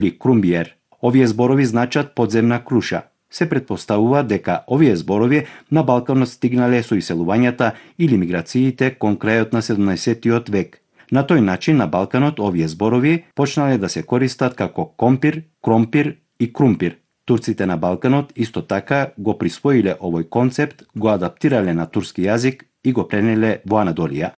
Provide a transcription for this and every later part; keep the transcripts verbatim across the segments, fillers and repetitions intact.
или крумбиер. Овие зборови значат подземна круша. Се претпоставува дека овие зборови на Балканот стигнале со иселувањата или миграциите кон крајот на седумнаесеттиот век. На тој начин на Балканот овие зборови почнале да се користат како компир, кромпир и крумпир. Турците на Балканот исто така го присвоиле овој концепт, го адаптирале на турски јазик и го пренеле во Анадолија.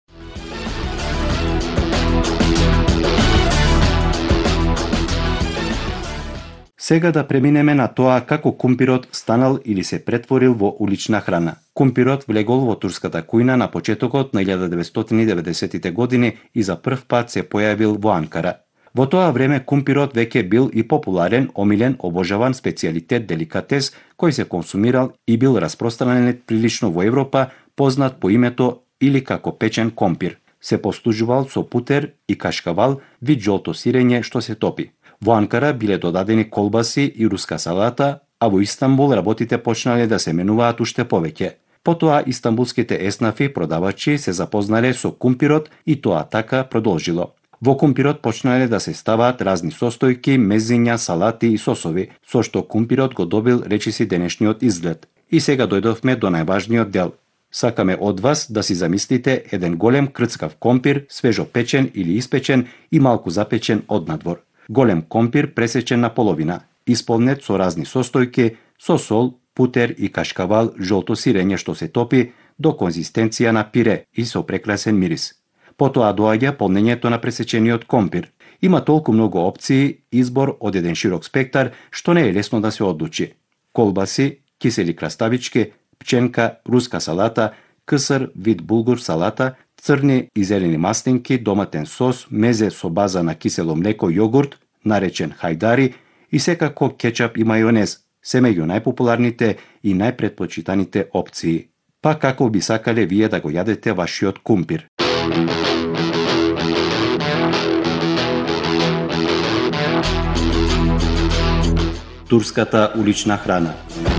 Сега да преминеме на тоа како кумпирот станал или се претворил во улична храна. Кумпирот влегол во турската кујна на почетокот на илјада деветстотини и деветдесеттите години и за прв пат се појавил во Анкара. Во тоа време кумпирот веќе бил и популарен, омилен, обожаван специјалитет деликатес кој се консумирал и бил распространет прилично во Европа, познат по името или како печен компир. Се послужувал со путер и кашкавал, вид жолто сирење што се топи. Во Анкара биле додадени колбаси и руска салата, а во Истанбул работите почнале да се менуваат уште повеќе. Потоа истанбулските еснафи продавачи се запознале со кумпирот и тоа така продолжило. Во кумпирот почнале да се ставаат разни состојки, мезиња, салати и сосови, со што кумпирот го добил речиси денешниот изглед. И сега дојдовме до најважниот дел. Сакаме од вас да си замислите еден голем крцкав компир, свежо печен или испечен и малку запечен однадвор. Голем компир пресечен на половина, исполнет со разни состојки, со сол, путер и кашкавал, жолто сирење што се топи до конзистенција на пире и со прекрасен мирис. Потоа доаѓа полнењето на пресечениот компир. Има толку многу опции, избор од еден широк спектар, што не е лесно да се одлучи. Колбаси, кисели краставички, пченка, руска салата, кср, вид булгур салата, црни и зелени маслинки, доматен сос, мезе со база на кисело млеко јогурт, наречен хајдари, и секако кетчап и мајонез, се меѓу најпопуларните и најпретпочитаните опции. Па како би сакале вие да го јадете вашиот кумпир? Турската улична храна.